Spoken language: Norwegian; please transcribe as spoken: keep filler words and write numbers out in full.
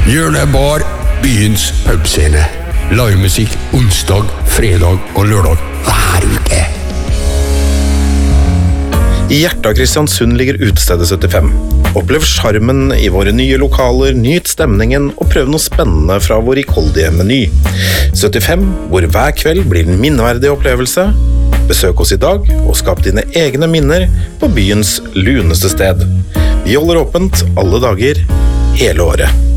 Hjørnebar, byens pubscene. Livemusikk onsdag, fredag og lørdag hver uke. I hjertet av Kristiansund ligger utestedet syttifem. Opplev charmen i våre nye lokaler, nyt stemningen og prøv noe spennende fra vår rikholdige meny. syttifem, hvor hver kveld blir en minneverdig opplevelse. Besøk oss i dag og skap dine egne minner på byens luneste sted. Vi holder åpent alle dager, hele året.